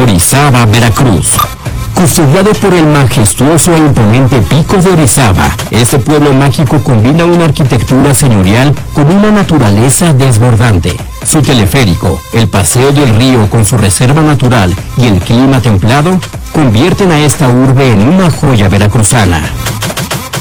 Orizaba, Veracruz. Custodiado por el majestuoso e imponente Pico de Orizaba, este pueblo mágico combina una arquitectura señorial con una naturaleza desbordante. Su teleférico, el paseo del río con su reserva natural y el clima templado convierten a esta urbe en una joya veracruzana.